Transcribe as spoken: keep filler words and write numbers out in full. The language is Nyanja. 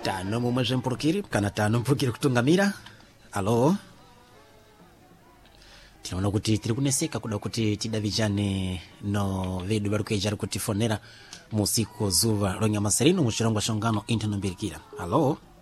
tano momwe mpulukiri kana tano mpulukiri kutungamira. Alo, tinaona kuti tiri kuneseka kuda kuti tidavijane no vedu barikueja kuti fonera musiku zuva lonyamasarino muchirongwa shongano intano mbirikira. Alo.